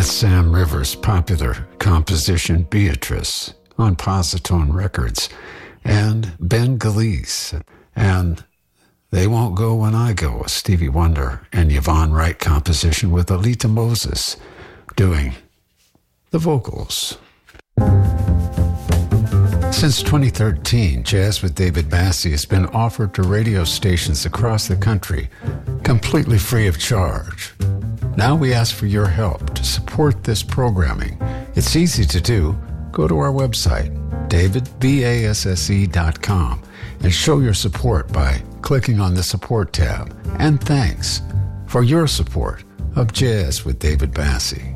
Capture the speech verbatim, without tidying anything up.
That's Sam Rivers' popular composition Beatrice on Positone Records, and Ben Gillies and They Won't Go When I Go, a Stevie Wonder and Yvonne Wright composition with Alita Moses doing the vocals. Since twenty thirteen, Jazz with David Bassie has been offered to radio stations across the country, completely free of charge. Now we ask for your help to support this programming. It's easy to do. Go to our website, david basse dot com, and show your support by clicking on the support tab. And thanks for your support of Jazz with David Bassie.